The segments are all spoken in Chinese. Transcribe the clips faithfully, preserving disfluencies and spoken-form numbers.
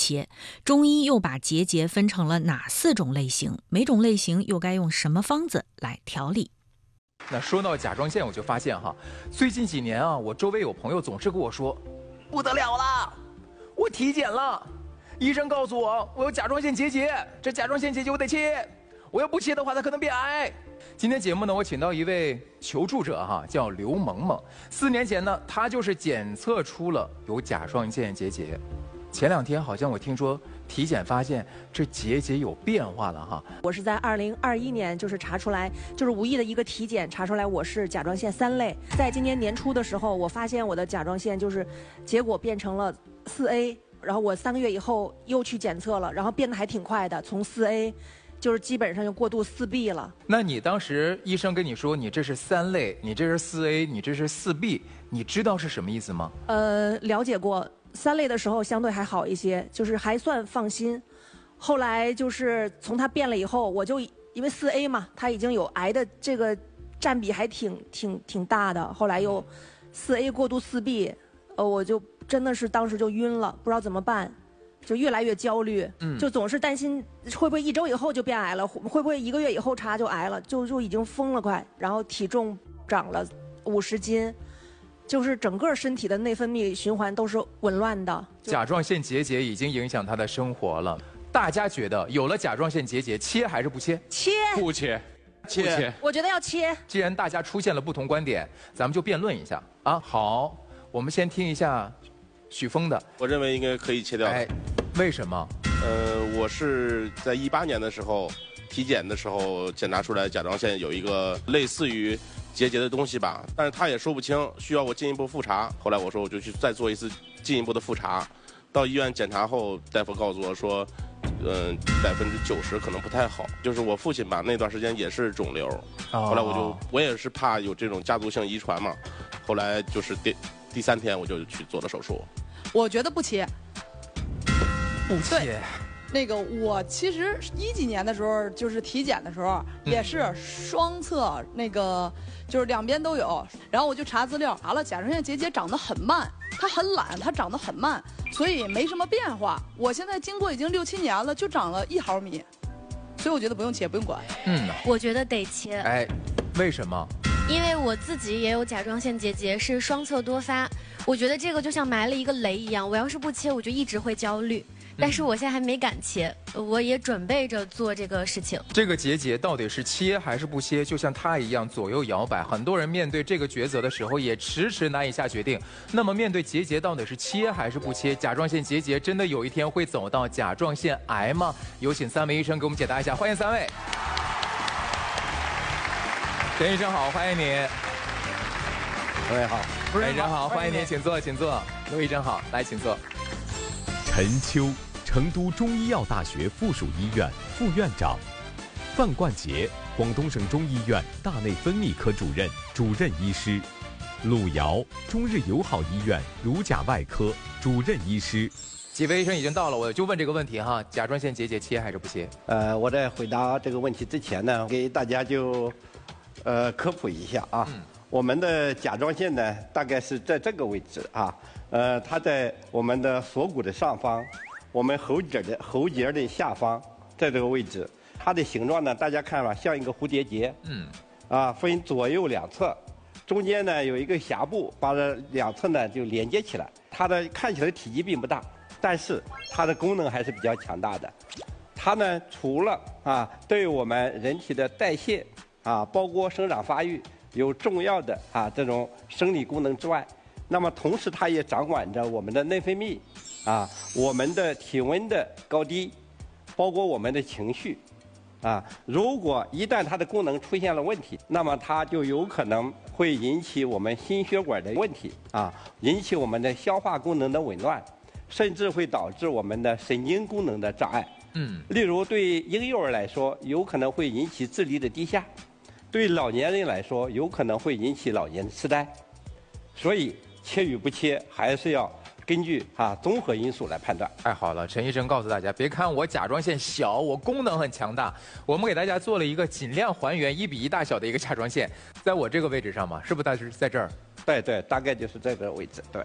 切。中医又把结节分成了哪四种类型？每种类型又该用什么方子来调理？ 那说到甲状腺，我就发现哈，最近几年啊，我周围有朋友总是跟我说，不得了了，我体检了，医生告诉我我有甲状腺结节，这甲状腺结节我得切，我要不切的话，它可能变癌。今天节目呢，我请到一位求助者哈，叫刘萌萌。四年前呢，她就是检测出了有甲状腺结节。前两天好像我听说体检发现这结节有变化了哈。 我是在二零二一年就是查出来，就是无意的一个体检查出来我是甲状腺三类。在今年年初的时候，我发现我的甲状腺就是结果变成了四 A， 然后我三个月以后又去检测了，然后变得还挺快的，从四 A。就是基本上就过渡四 B 了。 那你当时医生跟你说你这是三类，你这是四 A， 你这是四 B， 你知道是什么意思吗？ 呃，了解过，三类的时候相对还好一些，就是还算放心。后来就是从它变了以后，我就因为四 A 嘛，它已经有癌的这个占比还挺挺挺大的。后来又四 A 过渡四 B， 呃，我就真的是当时就晕了，不知道怎么办。就越来越焦虑，嗯，就总是担心会不会一周以后就变癌了，会不会一个月以后查就癌了，就就已经疯了快，然后体重长了五十斤，就是整个身体的内分泌循环都是紊乱的。 甲状腺结节已经影响他的生活了，大家觉得有了甲状腺结节，切还是不切？ 切， 不切， 切，不切。 我觉得要切。 既然大家出现了不同观点，咱们就辩论一下啊。好，我们先听一下许峰的。 我认为应该可以切掉。 哎，为什么？ 呃，我是在一八年的时候体检的时候检查出来甲状腺有一个类似于结节的东西吧，但是他也说不清，需要我进一步复查。后来我说我就去再做一次进一步的复查。到医院检查后，大夫告诉我说，嗯，百分之九十可能不太好。就是我父亲吧，那段时间也是肿瘤， 哦、 后来我就我也是怕有这种家族性遗传嘛，后来就是第第三天我就去做了手术。 我觉得不切。 不切。 那个我其实一几年的时候，就是体检的时候，也是双侧那个，就是两边都有。然后我就查资料，查了甲状腺结节长得很慢，它很懒，它长得很慢，所以没什么变化。我现在经过已经六七年了，就长了一毫米，所以我觉得不用切，不用管。 嗯， 我觉得得切。 哎，为什么？ 因为我自己也有甲状腺结节，是双侧多发。我觉得这个就像埋了一个雷一样，我要是不切，我就一直会焦虑。但是我现在还没敢切，我也准备着做这个事情。 这个结节到底是切还是不切，就像他一样左右摇摆。很多人面对这个抉择的时候，也迟迟难以下决定。那么面对结节，到底是切还是不切？甲状腺结节真的有一天会走到甲状腺癌吗？有请三位医生给我们解答一下，欢迎三位。陈医生好，欢迎你。 各位好， 陈医生好，欢迎您，请坐，请坐。刘医生好，来，请坐。 陈秋，成都中医药大学附属医院副院长；范冠杰，广东省中医院大内分泌科主任、主任医师；陆瑶，中日友好医院乳甲外科主任医师。 几位医生已经到了，我就问这个问题哈：甲状腺结节切还是不切？ 呃，我在回答这个问题之前呢，给大家就呃科普一下啊。嗯、我们的甲状腺呢，大概是在这个位置啊。呃，它在我们的锁骨的上方，我们喉结的喉结的下方，在这个位置，它的形状呢，大家看吧，像一个蝴蝶结。嗯。啊，分左右两侧，中间呢有一个峡部，把这两侧呢就连接起来。它的看起来体积并不大，但是它的功能还是比较强大的。它呢，除了啊对我们人体的代谢啊，包括生长发育有重要的啊这种生理功能之外，那么同时它也掌管着我们的内分泌，啊，我们的体温的高低，包括我们的情绪，啊，如果一旦它的功能出现了问题，那么它就有可能会引起我们心血管的问题，啊，引起我们的消化功能的紊乱，甚至会导致我们的神经功能的障碍。嗯，例如对婴幼儿来说，有可能会引起智力的低下；对老年人来说，有可能会引起老年痴呆。所以切与不切，还是要根据啊综合因素来判断。 太好了，陈医生告诉大家，别看我甲状腺小，我功能很强大。我们给大家做了一个尽量还原一比一大小的一个甲状腺，在我这个位置上嘛，是不是？它是在这儿？ 对对，大概就是这个位置。对。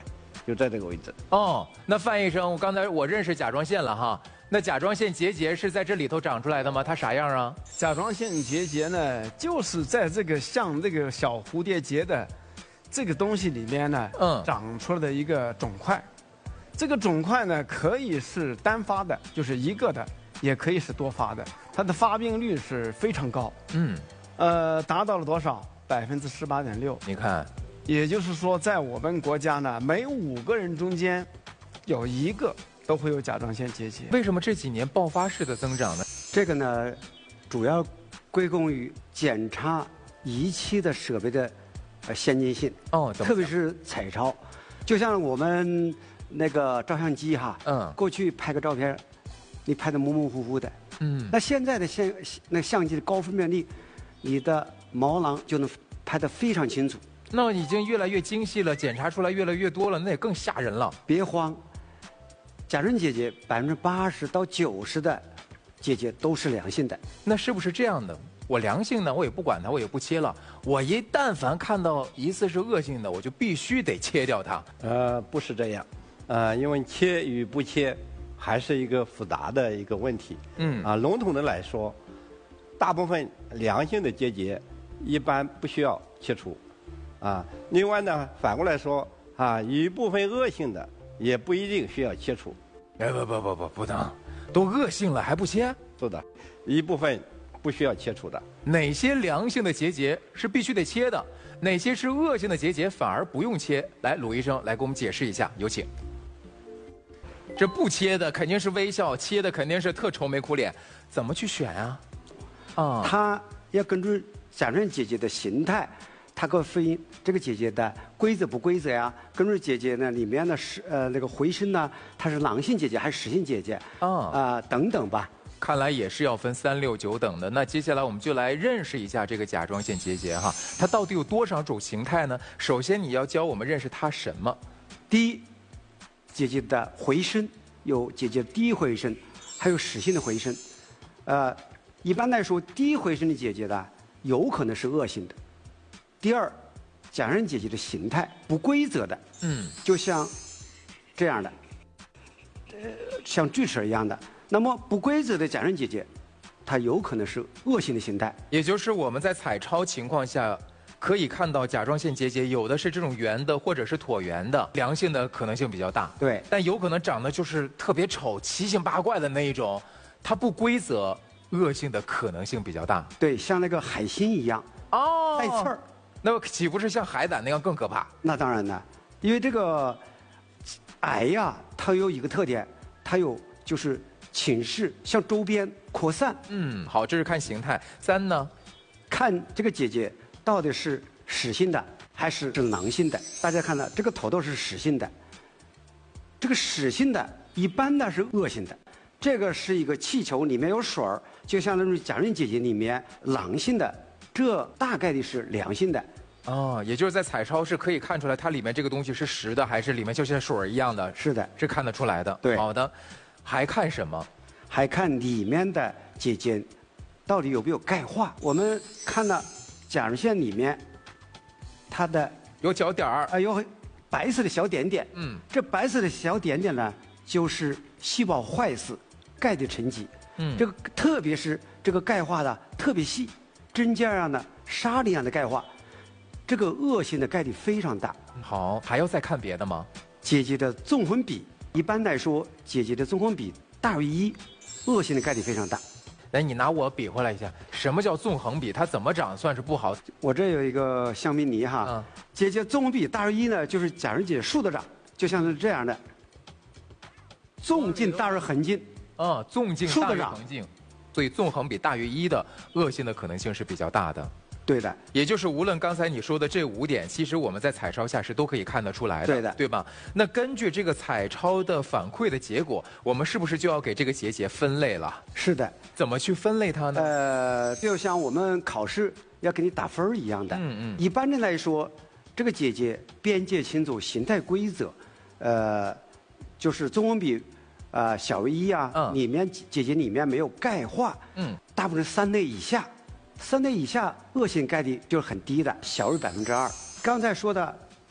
就在这个位置。 哦，那范医生，我刚才我认识甲状腺了哈。那甲状腺结节是在这里头长出来的吗？它啥样啊？ 甲状腺结节呢，就是在这个像这个小蝴蝶结的这个东西里面呢，嗯，长出来的一个肿块。这个肿块呢，可以是单发的，就是一个的，也可以是多发的。它的发病率是非常高，嗯，呃，达到了多少？百分之十八点六。 你看， 也就是说，在我们国家呢，每五个人中间有一个都会有甲状腺结节。 为什么这几年爆发式的增长呢？ 这个呢，主要归功于检查仪器的设备的呃先进性。 哦， 特别是彩超，就像我们那个照相机哈，嗯，过去拍个照片，你拍的模模糊糊的，嗯，那现在的相那相机的高分辨率，你的毛囊就能拍得非常清楚。 那已经越来越精细了，检查出来越来越多了，那也更吓人了。 别慌，甲状腺结节百分之八十到九十的结节都是良性的。 那是不是这样的？我良性的，我也不管它，我也不切了。我一但凡看到疑似是恶性的，我就必须得切掉它。 呃，不是这样，呃，因为切与不切还是一个复杂的一个问题。嗯，啊，笼统的来说，大部分良性的结节一般不需要切除。啊，另外呢，反过来说，啊，一部分恶性的也不一定需要切除。 哎，不不不不不能，都恶性了还不切？ 是的，一部分不需要切除的。 哪些良性的结节是必须得切的？哪些是恶性的结节反而不用切？来，鲁医生来给我们解释一下，有请。这不切的肯定是微笑，切的肯定是特愁眉苦脸，怎么去选啊？ 啊，它要根据甲状腺结节的形态。它可分这个结节的规则不规则呀？根据结节呢里面呢是呃那个回声呢，它是囊性结节还是实性结节啊？啊、呃、等等吧。 看来也是要分三六九等的。那接下来我们就来认识一下这个甲状腺结节哈，它到底有多少种形态呢？首先你要教我们认识它什么？ 第一，结节的回声有结节低回声，还有实性的回声。呃，一般来说，低回声的结节呢，有可能是恶性的。第二，甲状腺结节的形态不规则的，嗯，就像这样的，呃，像锯齿一样的。那么不规则的甲状腺结节，它有可能是恶性的形态。 也就是我们在彩超情况下，可以看到甲状腺结节有的是这种圆的，或者是椭圆的，良性的可能性比较大。 对， 但有可能长得就是特别丑、奇形八怪的那一种，它不规则，恶性的可能性比较大。 对，像那个海星一样，哦，带刺儿。 那岂不是像海胆那样更可怕？ 那当然了，因为这个癌呀，它有一个特点，它有就是侵蚀，向周边扩散。 嗯，好，这是看形态。三呢， 看这个结节到底是实性的还是是囊性的。大家看到这个头头是实性的，这个实性的一般的是恶性的。这个是一个气球，里面有水儿，就相当于甲状腺结节里面囊性的。这大概率是良性的， 哦，也就是在彩超是可以看出来它里面这个东西是实的，还是里面就像水一样的？ 是的， 是看得出来的。 对， 好的，还看什么？ 还看里面的结节到底有没有钙化。我们看到甲状腺里面，它的有角点儿， 啊，有白色的小点点。嗯，这白色的小点点呢，就是细胞坏死，钙的沉积。嗯，这个特别是这个钙化的特别细。针尖样的、沙粒样的钙化，这个恶性的概率非常大。 好，还要再看别的吗？ 结节的纵横比，一般来说，结节的纵横比大于一，恶性的概率非常大。 来，你拿我比划了一下，什么叫纵横比？它怎么长算是不好？ 我这有一个香槟泥哈，嗯、结节纵横比大于一呢，就是甲状腺结节竖着长，就像是这样的，纵径大于横径。 啊、嗯，纵径大于横径。所以纵横比大于一的恶性的可能性是比较大的。 对的， 也就是无论刚才你说的这五点，其实我们在彩超下是都可以看得出来的。 对的， 对吧？那根据这个彩超的反馈的结果，我们是不是就要给这个结节分类了？ 是的。 怎么去分类它呢？ 呃，就像我们考试要给你打分一样的。嗯嗯。一般的来说，这个结节边界清楚、形态规则，呃，就是纵横比。啊、呃，小于一啊，嗯、里面结节里面没有钙化，嗯，大部分三类以下，三类以下恶性概率就是很低的，小于百分之二。刚才说的，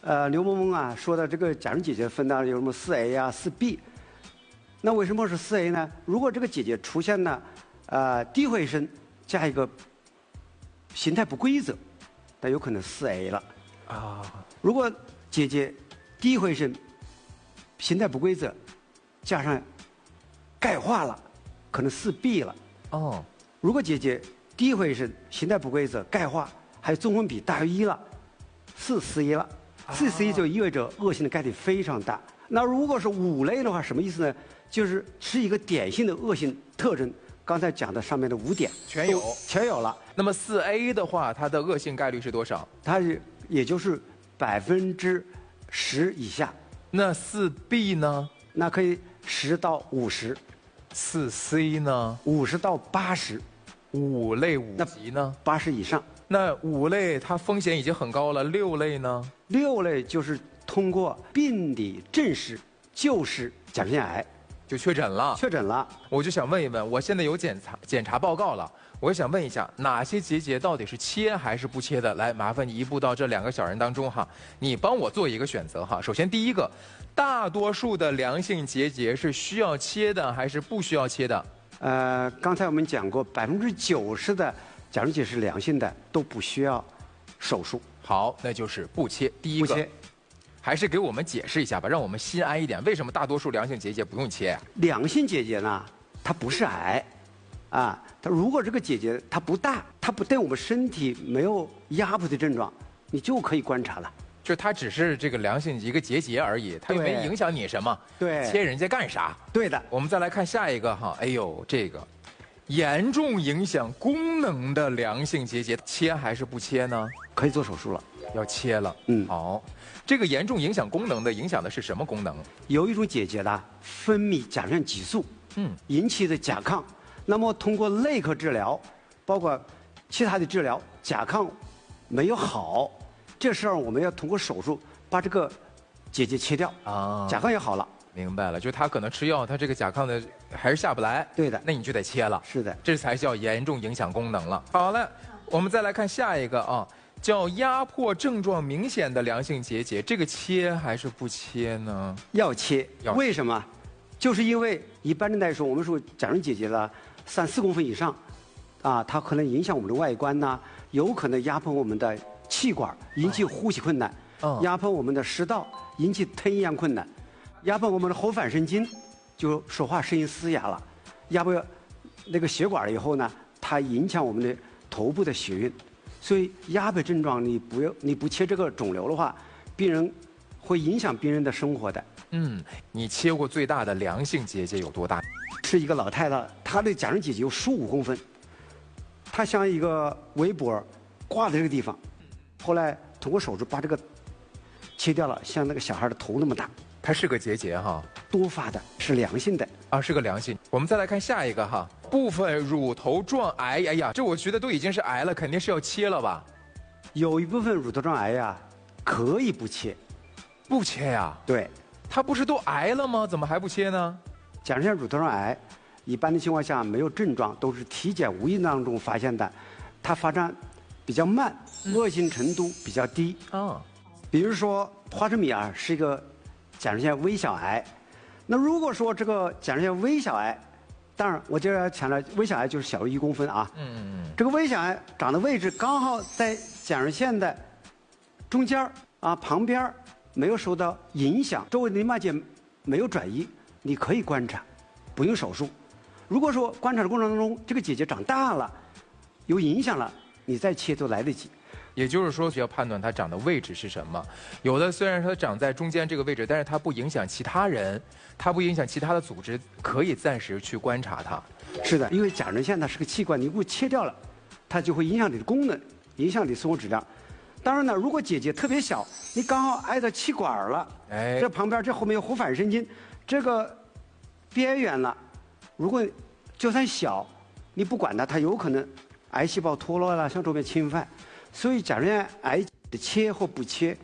呃，刘萌萌啊说的这个甲状结节分呢有什么四 A 啊、四 B， 那为什么是四 A 呢？如果这个结节出现了呃低回声加一个形态不规则，那有可能四 A 了啊。如果结节低回声形态不规则加上钙化了，可能四 B 了。哦。如果结节低回声形态不规则钙化还有中分比大于一了，四 C 了。四 C 就意味着恶性的概率非常大。那如果是五类的话，什么意思呢？就是是一个典型的恶性特征。刚才讲的上面的五点全有， 全有了。 那么四 A 的话，它的恶性概率是多少？ 它是也就是百分之十以下。 那四 B 呢？ 那可以十到五十。 四 C 呢？ 五十到八十。 五类五级呢？ 八十以上。 那五类它风险已经很高了，六类呢？ 六类就是通过病理证实就是甲状腺癌， 就确诊了。 确诊了， 我就想问一问，我现在有检查检查报告了，我想问一下，哪些结节到底是切还是不切的？来，麻烦你移步到这两个小人当中哈，你帮我做一个选择哈。首先第一个，大多数的良性结节是需要切的还是不需要切的？ 呃，刚才我们讲过，百分之九十的甲状腺是良性的，都不需要手术。 好，那就是不切。第一个， 不切， 还是给我们解释一下吧，让我们心安一点。为什么大多数良性结节不用切呀？ 良性结节呢，它不是癌，啊，它如果这个结节它不大，它不对我们身体没有压迫的症状，你就可以观察了。 就它只是这个良性一个结节而已，它又没影响你什么。 对， 切人家干啥？ 对的。 我们再来看下一个哈，哎呦，这个严重影响功能的良性结节，切还是不切呢？ 可以做手术了， 要切了。 嗯， 好，这个严重影响功能的，影响的是什么功能？ 有一种结节呢，分泌甲状腺激素， 嗯， 引起的甲亢。那么通过内科治疗，包括其他的治疗，甲亢没有好。这时候我们要通过手术把这个结节切掉啊，甲亢也好了。 明白了，就他可能吃药，他这个甲亢的还是下不来。 对的， 那你就得切了。 是的， 这才叫严重影响功能了。好了，我们再来看下一个啊，叫压迫症状明显的良性结节，这个切还是不切呢？ 要切， 要为什么？就是因为一般的来说，我们说甲状腺结节了三四公分以上，啊，它可能影响我们的外观呐、啊，有可能压迫我们的气管，引起呼吸困难；哦、压迫我们的食道，引起吞咽困难；压迫我们的后反神经，就说话声音嘶哑了；压迫那个血管了以后呢，它影响我们的头部的血运。所以压迫症状你不要你不切这个肿瘤的话，病人会影响病人的生活的。 嗯，你切过最大的良性结节有多大？ 是一个老太太，她的甲状腺结节有十五公分，她像一个围脖挂在这个地方，后来通过手术把这个切掉了，像那个小孩的头那么大。 它是个结节哈， 多发的，是良性的啊，是个良性。我们再来看下一个哈，部分乳头状癌，哎呀，这我觉得都已经是癌了，肯定是要切了吧？ 有一部分乳头状癌呀，可以不切， 不切呀？ 对， 它不是都癌了吗？怎么还不切呢？ 甲状腺乳头状癌，一般的情况下没有症状，都是体检无意当中发现的，它发展比较慢，恶性程度比较低。 啊， 比如说花生米啊，是一个甲状腺微小癌。那如果说这个甲状腺微小癌，当然我这要强调，微小癌就是小于一公分啊。嗯嗯嗯。这个微小癌长的位置刚好在甲状腺的中间啊，旁边没有受到影响，周围的淋巴结没有转移，你可以观察，不用手术。如果说观察的过程当中这个结节长大了，有影响了，你再切都来得及。 也就是说，需要判断它长的位置是什么。有的虽然说长在中间这个位置，但是它不影响其他人，它不影响其他的组织，可以暂时去观察它。 是的，因为甲状腺它是个器官，你如果切掉了，它就会影响你的功能，影响你的生活质量。当然呢，如果结节特别小，你刚好挨到气管了，哎，这旁边这后面有后反神经，这个边缘了，如果就算小，你不管它，它有可能癌细胞脱落了，向周边侵犯。所以甲状腺癌的切或不切，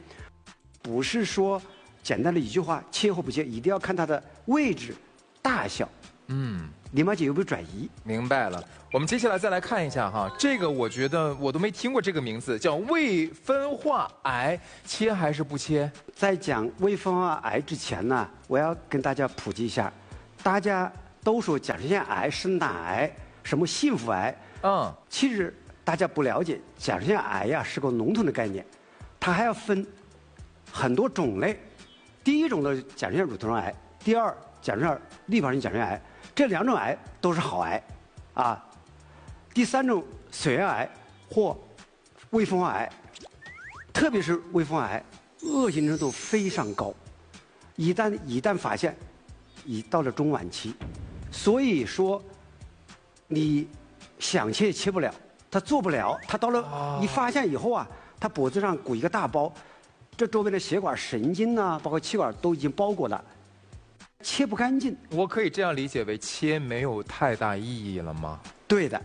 不是说简单的一句话切或不切，一定要看它的位置、大小， 嗯， 淋巴结有没有转移？ 明白了。我们接下来再来看一下哈，这个我觉得我都没听过这个名字，叫未分化癌，切还是不切？ 在讲未分化癌之前呢，我要跟大家普及一下，大家都说甲状腺癌是奶癌，什么幸福癌， 嗯， 其实大家不了解，甲状腺癌呀是个笼统的概念，它还要分很多种类。第一种的甲状腺乳头状癌，第二甲状腺滤泡性甲状腺癌，这两种癌都是好癌，啊。第三种髓样癌或未分化癌，特别是未分化癌，恶性程度非常高，一旦一旦发现，已到了中晚期，所以说你想切也切不了，他做不了，他到了一发现以后啊，他脖子上鼓一个大包，这周围的血管、神经呐、啊，包括气管都已经包裹了，切不干净。 我可以这样理解为切没有太大意义了吗？ 对的。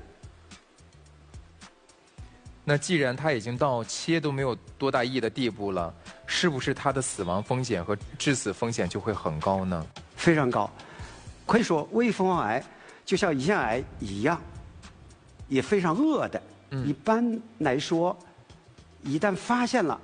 那既然它已经到切都没有多大意义的地步了，是不是它的死亡风险和致死风险就会很高呢？ 非常高，可以说未分化癌就像胰腺癌一样，也非常恶的。嗯、一般来说，一旦发现了，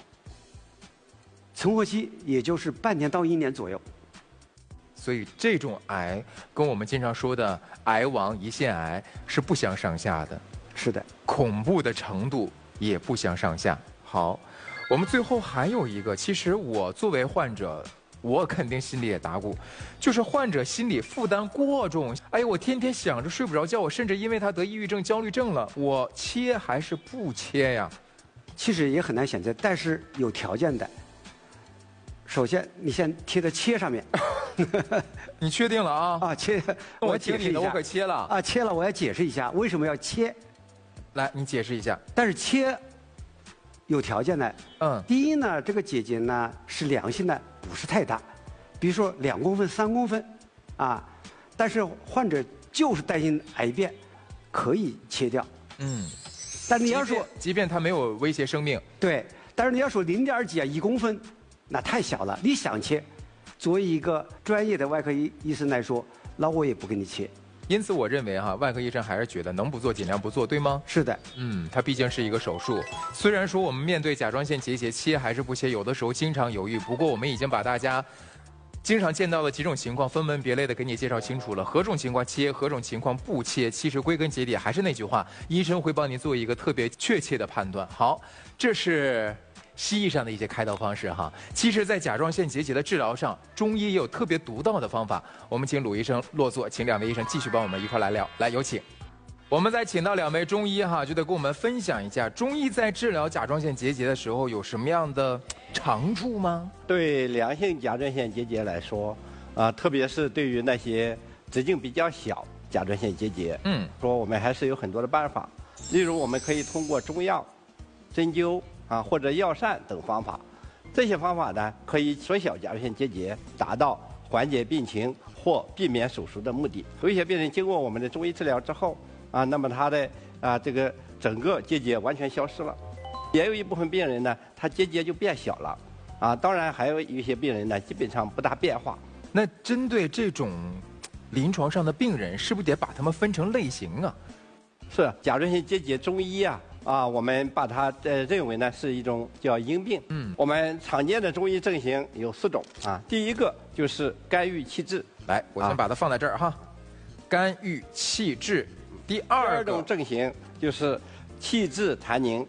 存活期也就是半年到一年左右。 所以这种癌跟我们经常说的癌王胰腺癌是不相上下的。 是的， 恐怖的程度也不相上下。好，我们最后还有一个，其实我作为患者，我肯定心里也打鼓，就是患者心理负担过重。哎呀，我天天想着睡不着觉，我甚至因为他得抑郁症、焦虑症了，我切还是不切呀？ 其实也很难选择，但是有条件的。首先，你先贴在切上面。 你确定了啊？ 啊，切！ 我解释一下，我可切了啊，切了，我要解释一下为什么要切。 来，你解释一下。 但是切有条件的。嗯。第一呢，这个结节呢是良性的，不是太大，比如说两公分、三公分，啊，但是患者就是担心癌变，可以切掉。嗯。但你要说， 即便它没有威胁生命， 对，但是你要说零点几啊，一公分，那太小了。你想切，作为一个专业的外科医医生来说，那我也不给你切。 因此，我认为哈，外科医生还是觉得能不做尽量不做，对吗？ 是的， 嗯，它毕竟是一个手术。虽然说我们面对甲状腺结节切还是不切，有的时候经常犹豫。不过我们已经把大家经常见到的几种情况分门别类的给你介绍清楚了，何种情况切，何种情况不切。其实归根结底还是那句话，医生会帮你做一个特别确切的判断。好，这是西医上的一些开刀方式哈，其实，在甲状腺结节的治疗上，中医也有特别独到的方法。我们请鲁医生落座，请两位医生继续帮我们一块来聊。来，有请。我们再请到两位中医哈，就得跟我们分享一下，中医在治疗甲状腺结节的时候有什么样的长处吗？ 对良性甲状腺结节来说，啊，特别是对于那些直径比较小甲状腺结节，嗯，说我们还是有很多的办法，例如我们可以通过中药、针灸。啊，或者药膳等方法，这些方法呢，可以缩小甲状腺结节，达到缓解病情或避免手术的目的。有一些病人经过我们的中医治疗之后，啊，那么他的啊这个整个结节完全消失了。也有一部分病人呢，他结节就变小了，啊，当然还有一些病人呢，基本上不大变化。 那针对这种临床上的病人，是不是得把他们分成类型啊？ 是甲状腺结节中医啊。啊，我们把它呃认为呢是一种叫因病。嗯，我们常见的中医症型有四种啊。第一个就是肝郁气滞。 来，我先把它放在这儿哈。啊、肝郁气滞。第二种症型就是气滞痰凝。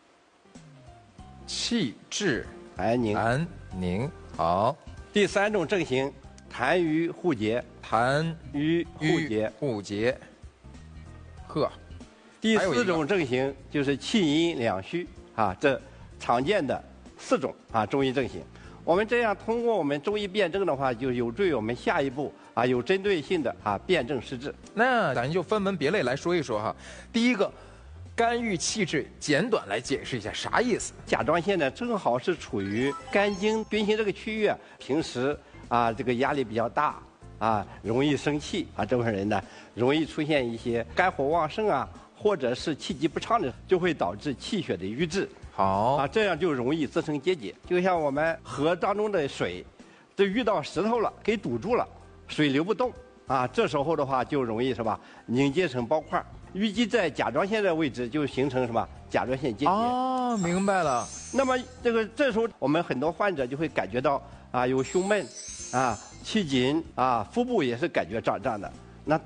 气滞痰凝。 痰凝。好。 第三种症型痰瘀互结。 痰瘀互结。 互结。呵。 第四种症型就是气阴两虚啊，这常见的四种啊中医症型。我们这样通过我们中医辨证的话，就有助于我们下一步啊有针对性的啊辨证施治。 那咱就分门别类来说一说哈。第一个，肝郁气滞，简短来解释一下啥意思？ 甲状腺呢正好是处于肝经运行这个区域啊，平时啊这个压力比较大啊，容易生气啊，这部分人呢容易出现一些肝火旺盛啊。或者是气机不畅的，就会导致气血的瘀滞。 好啊，这样就容易滋生结节。就像我们河当中的水，这遇到石头了，给堵住了，水流不动啊，这时候的话就容易是吧凝结成包块，淤积在甲状腺的位置就形成什么甲状腺结节。 哦，明白了。 那么这个这时候我们很多患者就会感觉到啊有胸闷，啊气紧啊，腹部也是感觉胀胀的。